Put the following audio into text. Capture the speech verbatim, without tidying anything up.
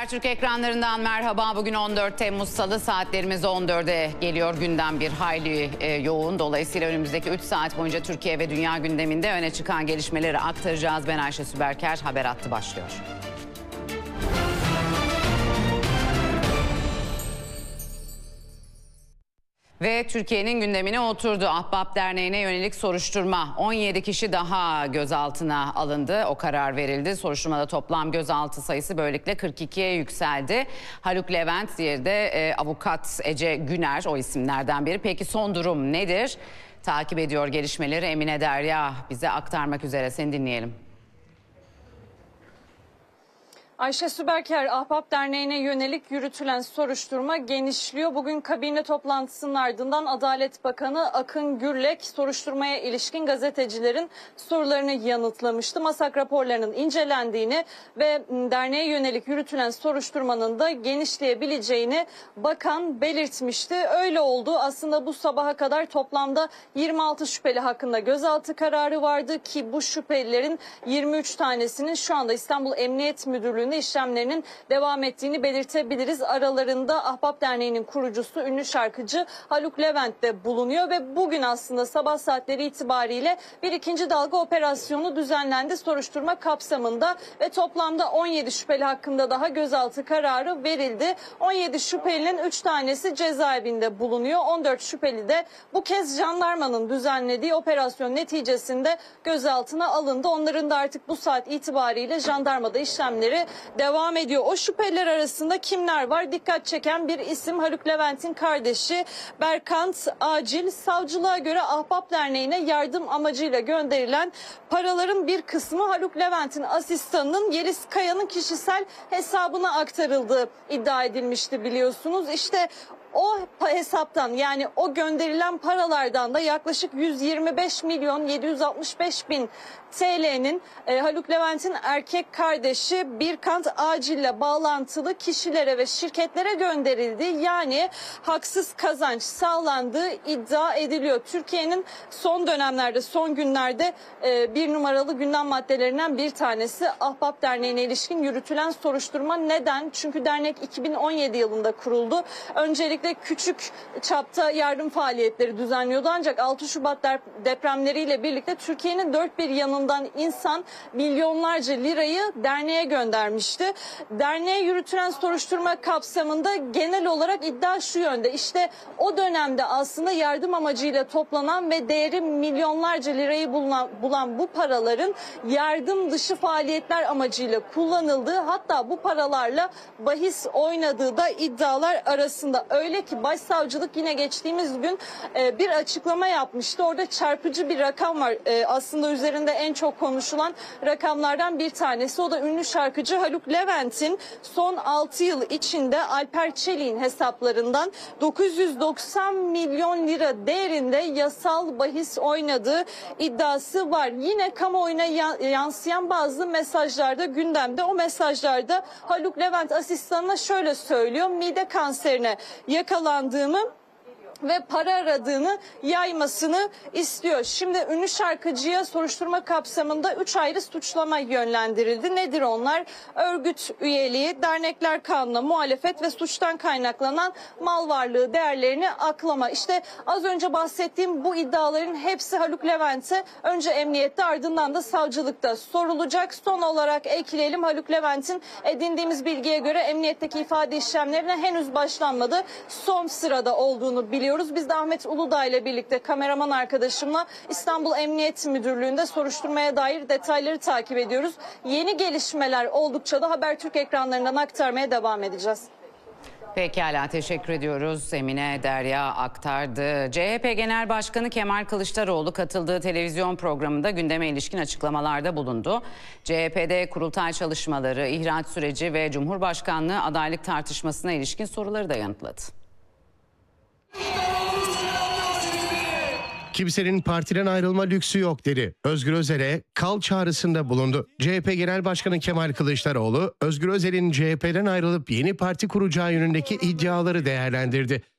Habertürk ekranlarından merhaba. Bugün on dört Temmuz Salı, saatlerimiz on dörde geliyor. Gündem bir hayli e, yoğun. Dolayısıyla önümüzdeki üç saat boyunca Türkiye ve dünya gündeminde öne çıkan gelişmeleri aktaracağız. Ben Ayşe Süberker, Haber Hattı başlıyor. Ve Türkiye'nin gündemine oturdu. Ahbap Derneği'ne yönelik soruşturma. on yedi kişi daha gözaltına alındı. O karar verildi. Soruşturmada toplam gözaltı sayısı böylelikle kırk ikiye yükseldi. Haluk Levent, diğeri de e, avukat Ece Güner, o isimlerden biri. Peki son durum nedir? Takip ediyor gelişmeleri Emine Derya bize aktarmak üzere. Seni dinleyelim. Ayşe Süberker, Ahbap Derneği'ne yönelik yürütülen soruşturma genişliyor. Bugün kabine toplantısının ardından Adalet Bakanı Akın Gürlek soruşturmaya ilişkin gazetecilerin sorularını yanıtlamıştı. Masak raporlarının incelendiğini ve derneğe yönelik yürütülen soruşturmanın da genişleyebileceğini bakan belirtmişti. Öyle oldu. Aslında bu sabaha kadar toplamda yirmi altı şüpheli hakkında gözaltı kararı vardı ki bu şüphelilerin yirmi üç tanesinin şu anda İstanbul Emniyet Müdürlüğü'nde işlemlerinin devam ettiğini belirtebiliriz. Aralarında Ahbap Derneği'nin kurucusu ünlü şarkıcı Haluk Levent de bulunuyor ve bugün aslında sabah saatleri itibariyle bir ikinci dalga operasyonu düzenlendi soruşturma kapsamında ve toplamda on yedi şüpheli hakkında daha gözaltı kararı verildi. on yedi şüphelinin üç tanesi cezaevinde bulunuyor. on dört şüpheli de bu kez jandarmanın düzenlediği operasyon neticesinde gözaltına alındı. Onların da artık bu saat itibariyle jandarmada işlemleri devam ediyor. O şüpheliler arasında kimler var? Dikkat çeken bir isim Haluk Levent'in kardeşi Berkant Acil. Savcılığa göre Ahbap Derneği'ne yardım amacıyla gönderilen paraların bir kısmı Haluk Levent'in asistanının Yeliz Kaya'nın kişisel hesabına aktarıldığı iddia edilmişti, biliyorsunuz. İşte o hesaptan, yani o gönderilen paralardan da yaklaşık yüz yirmi beş milyon yedi yüz altmış beş bin T L'nin e, Haluk Levent'in erkek kardeşi Birkant Acil'le bağlantılı kişilere ve şirketlere gönderildi. Yani haksız kazanç sağlandığı iddia ediliyor. Türkiye'nin son dönemlerde, son günlerde e, bir numaralı gündem maddelerinden bir tanesi Ahbap Derneği'ne ilişkin yürütülen soruşturma. Neden? Çünkü dernek iki bin on yedi yılında kuruldu. Öncelikle küçük çapta yardım faaliyetleri düzenliyordu. Ancak altı Şubat depremleriyle birlikte Türkiye'nin dört bir yanında insan milyonlarca lirayı derneğe göndermişti. Derneğe yürütülen soruşturma kapsamında genel olarak iddia şu yönde: İşte o dönemde aslında yardım amacıyla toplanan ve değeri milyonlarca lirayı bulan, bulan bu paraların yardım dışı faaliyetler amacıyla kullanıldığı, hatta bu paralarla bahis oynadığı da iddialar arasında. Öyle ki Başsavcılık yine geçtiğimiz gün e, bir açıklama yapmıştı. Orada çarpıcı bir rakam var. E, aslında üzerinde en çok konuşulan rakamlardan bir tanesi. O da ünlü şarkıcı Haluk Levent'in son altı yıl içinde Alper Çelik'in hesaplarından dokuz yüz doksan milyon lira değerinde yasal bahis oynadığı iddiası var. Yine kamuoyuna yansıyan bazı mesajlarda gündemde. O mesajlarda Haluk Levent asistanına şöyle söylüyor: mide kanserine yakalandığımı ve para aradığını yaymasını istiyor. Şimdi ünlü şarkıcıya soruşturma kapsamında üç ayrı suçlama yönlendirildi. Nedir onlar? Örgüt üyeliği, dernekler kanuna muhalefet ve suçtan kaynaklanan mal varlığı değerlerini aklama. İşte az önce bahsettiğim bu iddiaların hepsi Haluk Levent'e önce emniyette, ardından da savcılıkta sorulacak. Son olarak ekleyelim, Haluk Levent'in edindiğimiz bilgiye göre emniyetteki ifade işlemlerine henüz başlanmadı. Son sırada olduğunu biliyoruz. Biz de Ahmet Uludağ ile birlikte kameraman arkadaşımla İstanbul Emniyet Müdürlüğü'nde soruşturmaya dair detayları takip ediyoruz. Yeni gelişmeler oldukça da Habertürk ekranlarından aktarmaya devam edeceğiz. Pekala, teşekkür ediyoruz. Emine Derya aktardı. C H P Genel Başkanı Kemal Kılıçdaroğlu katıldığı televizyon programında gündeme ilişkin açıklamalarda bulundu. C H P'de kurultay çalışmaları, ihraç süreci ve Cumhurbaşkanlığı adaylık tartışmasına ilişkin soruları da yanıtladı. Kimsenin partiden ayrılma lüksü yok dedi. Özgür Özel'e kal çağrısında bulundu. C H P Genel Başkanı Kemal Kılıçdaroğlu, Özgür Özel'in C H P'den ayrılıp yeni parti kuracağı yönündeki iddiaları değerlendirdi.